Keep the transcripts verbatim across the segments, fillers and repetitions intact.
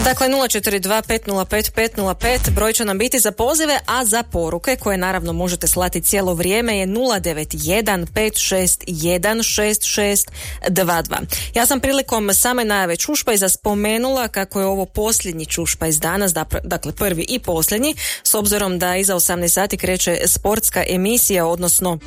Dakle, nula četiri dva pet nula pet pet nula pet broj će nam biti za pozive, a za poruke koje naravno možete slati cijelo vrijeme je nula devet jedan pet šest jedan šest šest dva dva. Ja sam prilikom same najave Čušpajza spomenula kako je ovo posljednji Čušpajz danas, dakle prvi i posljednji, s obzirom da iza osamnaest sati kreće sportska emisija, odnosno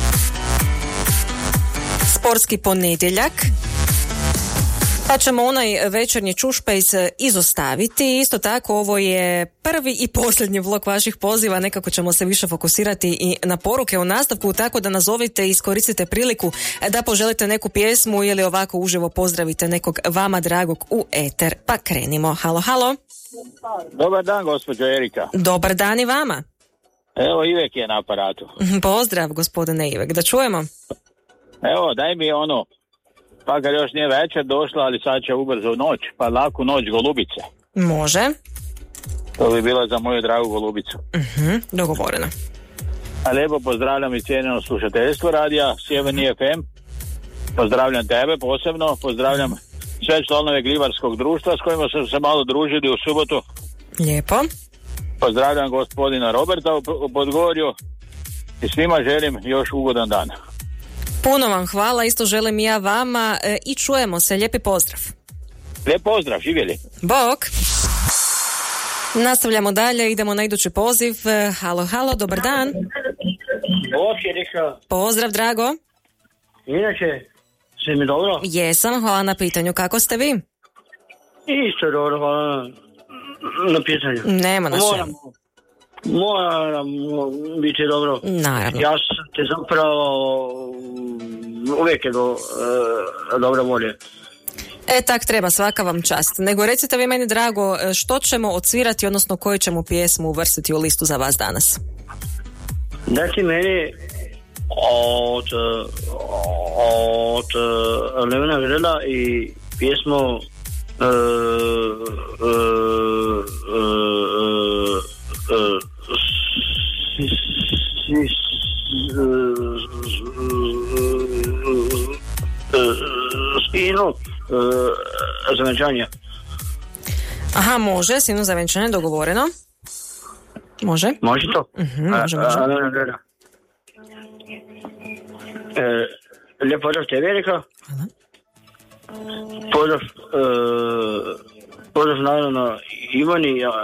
sportski ponedjeljak. Pa ćemo onaj večernji Čušpajz izostaviti. Isto tako, ovo je prvi i posljednji blok vaših poziva. Nekako ćemo se više fokusirati i na poruke u nastavku, tako da nazovite i iskoristite priliku da poželite neku pjesmu ili ovako uživo pozdravite nekog vama dragog u eter. Pa krenimo. Halo, halo. Dobar dan, gospođo Erika. Dobar dan i vama. Evo, Ivek je na aparatu. Pozdrav, gospodine Ivek. Da čujemo. Evo, daj mi ono, pa kad još nije večer došla, ali sad će ubrzo noć, pa laku noć Golubice. Može. To bi bilo za moju dragu Golubicu. Uh-huh, dogovoreno. A lijepo pozdravljam i cijenjeno slušateljstvo radija Sjeverni ef em. Pozdravljam tebe posebno, pozdravljam sve članove Glivarskog društva s kojima smo se malo družili u subotu. Lijepo. Pozdravljam gospodina Roberta u Podgorju i svima želim još ugodan dan. Puno vam hvala, isto želim i ja vama e, i čujemo se. Lijepi pozdrav. Lijep pozdrav, živjeli. Bok. Nastavljamo dalje, idemo na idući poziv. E, halo, halo, dobar dan. Bok je rekao. Pozdrav, drago. Inače, sve mi dobro? Jesam, hvala na pitanju. Kako ste vi? Isto dobro, hvala na pitanju. Nema na čemu. Moram biti dobro. Naravno. Ja sam te zapravo uvijek je do, uh, dobro volje. E, tak treba, svaka vam čast. Nego recite vi meni, drago, što ćemo odsvirati, odnosno koju ćemo pjesmu uvrstiti u listu za vas danas? Dajte meni od, od Levina Virela i pjesmu uh, uh, uh, uh, Sinu za venčanje. Aha, može, sinu za venčanje, dogovoreno. Može? Može to? Uh-huh, može, može. A, a, a, a, a. E, lijep pozdrav te Erika. Hvala. Pozdrav e, pozdrav naravno Ivani, uh,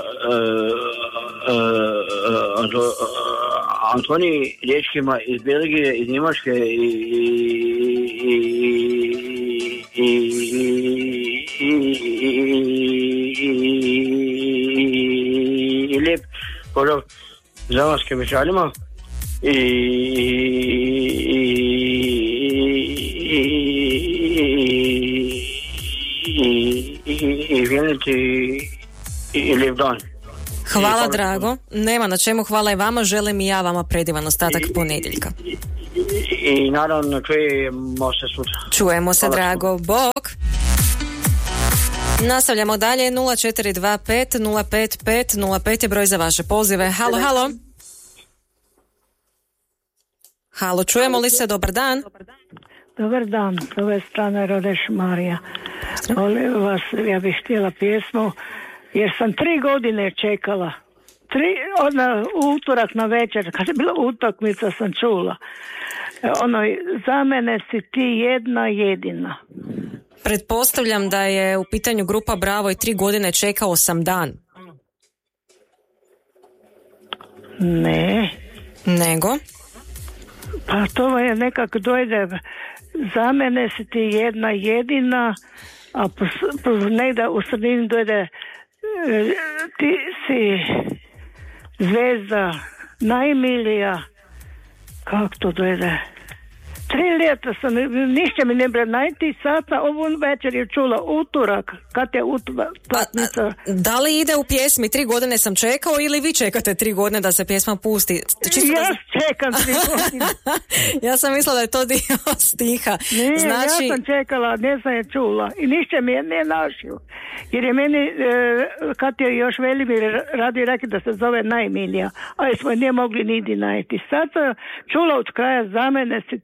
uh, Anto, uh, Antoni Riječkima iz Belgije, iz Njemačke i i i i lijep pozdrav zemaljskim mešalima i i vjeliti i lijep dan. Hvala, drago. Nema na čemu, hvala i vama. Želim i ja vama predivan ostatak ponedjeljka. I, i, i naravno čujemo se sutra. Čujemo se, drago. Bok. Nastavljamo dalje. nula četiri dva pet nula pet pet nula pet je broj za vaše pozive. Halo, halo. Halo, čujemo li se? Dobar dan. Dobar dan, s ove strane Rodeš Marija. Volim vas, ja bih htjela pjesmu, jer sam tri godine čekala. Tri, ona, utorak na večer, kad je bila utakmica, sam čula. Ono, za mene si ti jedna jedina. Pretpostavljam da je u pitanju grupa Bravo i tri godine čekao sam dan. Ne. Nego? Pa to je nekako dojde, za mene si ti jedna jedina, a po, po, negdje u sredini dojde, ti si zvezda najmilija, kako to dojde? Tri ljeta sam, ništa mi ne bre, najti sata, ovu večer je čula utorak, kad je utakmica. Da li ide u pjesmi tri godine sam čekao ili vi čekate tri godine da se pjesma pusti? Čisto ja da... čekam tri godine. Ja sam mislila da je to dio stiha. Ne, znači... ja sam čekala, ne sam je čula i ništa mi je ne našio. Jer je meni, e, kad je još Velimir radio rekao da se zove najmilija, ali smo nije mogli nidi najti. Sad sam čula od kraja, za mene si ti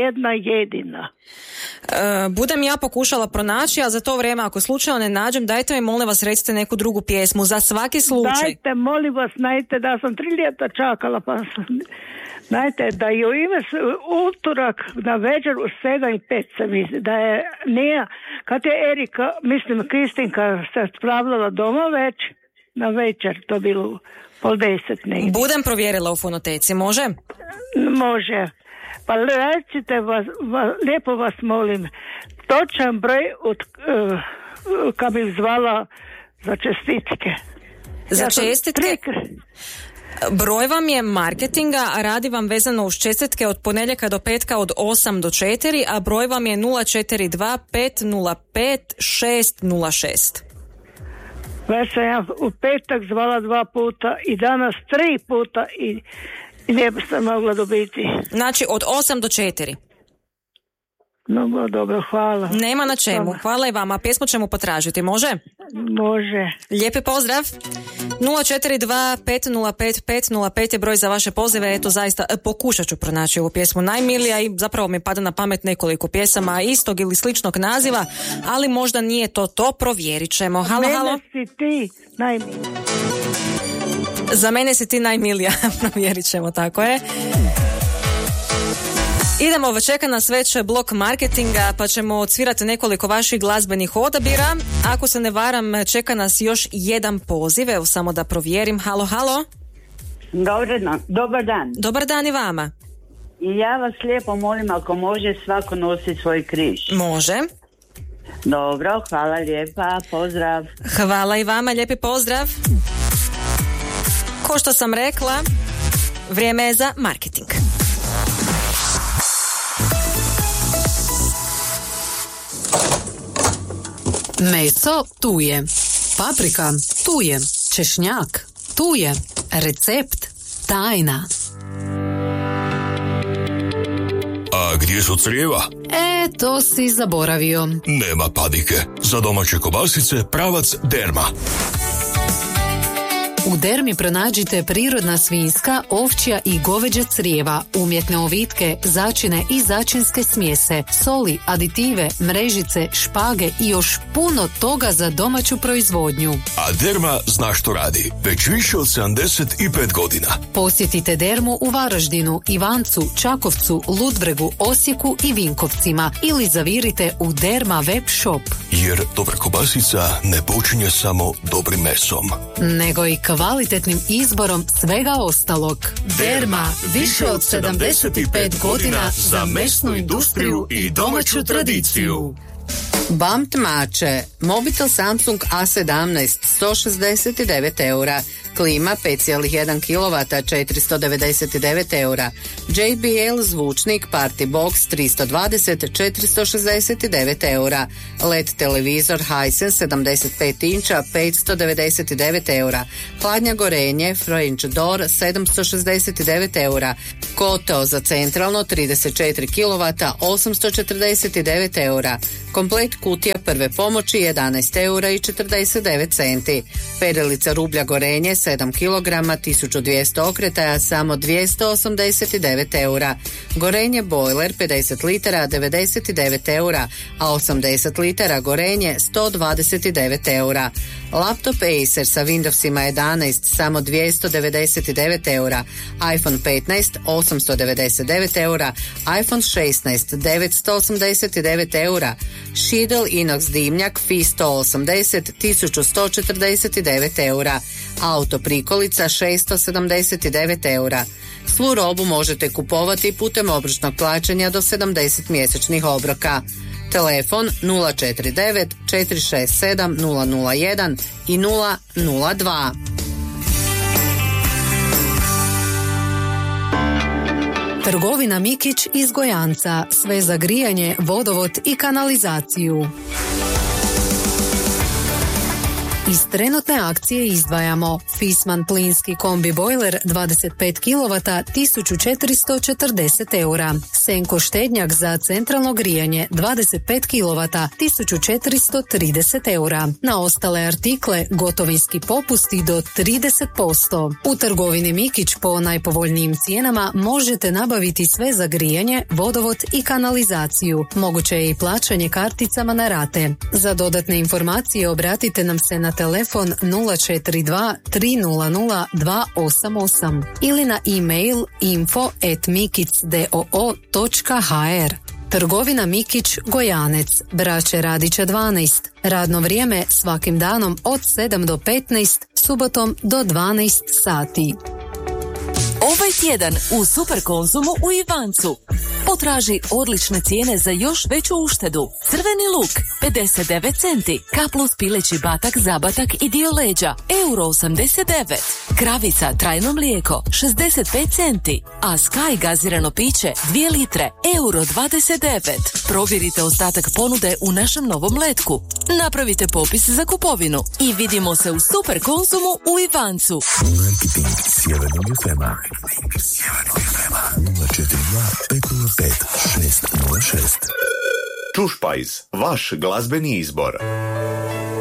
jedna jedina. E, budem ja pokušala pronaći, a za to vrijeme ako slučajno ne nađem, dajte mi molim vas recite neku drugu pjesmu za svaki slučaj. Dajte molim vas, najte da sam tri ljeta čakala pa sam... Znajte, da je u ime utorak na večer u sedam i pet se misli, da je nije, kad je Erika, mislim Kristinka se spravljala doma već, na večer, to bilo pol deset negdje. Budem provjerila u fonoteci, može? Može. Pa recite vas, vas, lijepo vas molim, točan broj od, uh, kad bi zvala za čestitke. Za ja čestitke? Tri... Broj vam je marketinga, a radi vam vezano uz čestitke od ponedjeljka do petka od osam do četiri, a broj vam je nula četiri dva pet nula pet šest nula šest. Već sam ja u petak zvala dva puta i danas tri puta i, i ne bi se mogla dobiti. Znači od osam do četiri. No, dobro, hvala. Nema na čemu, hvala i vama. Pjesmu ćemo potražiti, može? Može. Lijepi pozdrav. nula četiri dva pet nula pet pet nula pet je broj za vaše pozive. Eto, zaista pokušat ću pronaći ovu pjesmu najmilija i zapravo mi pada na pamet nekoliko pjesama istog ili sličnog naziva, ali možda nije to to, provjerit ćemo. Halo, mene halo. si ti najmilija. Za mene si ti najmilija, provjerit ćemo, tako je. Idemo, čeka nas već blok marketinga, pa ćemo odsvirati nekoliko vaših glazbenih odabira. Ako se ne varam, čeka nas još jedan poziv, evo samo da provjerim. Halo, halo. Dobar dan. Dobar dan. Dobar dan i vama. I ja vas lijepo molim, ako može svako nositi svoj križ. Može. Dobro, hvala lijepa, pozdrav. Hvala i vama, lijepi pozdrav. Ko što sam rekla, vrijeme je za marketing. Meso tu je, paprika tu je, češnjak tu je, recept tajna. A gdje su crijeva? E, to si zaboravio. Nema panike, za domaće kobasice pravac Derma. U Dermi pronađite prirodna svinjska, ovčja i goveđa crijeva, umjetne ovitke, začine i začinske smjese, soli, aditive, mrežice, špage i još puno toga za domaću proizvodnju. A Derma zna što radi, već više od sedamdeset pet godina. Posjetite Dermu u Varaždinu, Ivancu, Čakovcu, Ludbregu, Osijeku i Vinkovcima ili zavirite u Derma web shop. Jer dobra kobasica ne počinje samo dobrim mesom, nego i kvalitetnim izborom svega ostalog. Derma, više od sedamdeset pet godina za mesnu industriju i domaću tradiciju. Bamt mače, mobitel Samsung A sedamnaest, sto šezdeset devet eura, klima pet zarez jedan kilovata, četiristo devedeset devet eura, J B L zvučnik Party Box tristo dvadeset, četiristo šezdeset devet eura, L E D televizor Hisense sedamdeset pet inča, petsto devedeset devet eura, hladnja gorenje French Door sedamsto šezdeset devet eura, kotao za centralno trideset četiri kilovata, osamsto četrdeset devet eura, komplet kutija prve pomoći jedanaest eura i četrdeset devet centi, perilica rublja gorenje sedam kilograma, tisuću dvjesto okretaja, samo dvjesto osamdeset devet eura, gorenje bojler pedeset litara devedeset devet eura, a osamdeset litara gorenje sto dvadeset devet eura, laptop Acer sa Windowsima jedanaest samo dvjesto devedeset devet eura, iPhone petnaest osamsto devedeset devet eura, iPhone šesnaest devetsto osamdeset devet eura, Schiedel inox dimnjak F I sto osamdeset tisuću sto četrdeset devet eura, auto prikolica šesto sedamdeset devet eura. Svu robu možete kupovati putem obročnog plaćanja do sedamdeset mjesečnih obroka. Telefon nula četiri devet četiri šest sedam nula nula jedan i nula nula dva. Trgovina Mikić iz Gojanca, sve za grijanje, vodovod i kanalizaciju. Iz trenutne akcije izdvajamo Fisman plinski kombi bojler dvadeset pet kilovata tisuću četiristo četrdeset eura, Senko štednjak za centralno grijanje dvadeset pet kilovata tisuću četiristo trideset eura. Na ostale artikle gotovinski popusti do trideset posto. U trgovini Mikić po najpovoljnijim cijenama možete nabaviti sve za grijanje, vodovod i kanalizaciju. Moguće je i plaćanje karticama na rate. Za dodatne informacije obratite nam se na telefon nula četiri dva tri nula nula dva osam osam ili na e-mail info at mikic doo točka ha er. Trgovina Mikić Gojanec, Braće Radića dvanaest. Radno vrijeme svakim danom od sedam do petnaest, subotom do dvanaest sati. Ovaj tjedan u Super Konzumu u Ivancu. Potraži odlične cijene za još veću uštedu. Crveni luk pedeset devet centi, K plus pileći batak, zabatak i dio leđa euro osamdeset devet. Kravica trajno mlijeko šezdeset pet centi, a Sky gazirano piće dvije litre euro dvadeset devet. Provjerite ostatak ponude u našem novom letku. Napravite popis za kupovinu i vidimo se u Super Konzumu u Ivancu. Marketing Sjevernog ef ema. Sjevernog ef ema nula četiri dva pet nula pet šest nula šest. Čušpajz, vaš glazbeni izbor.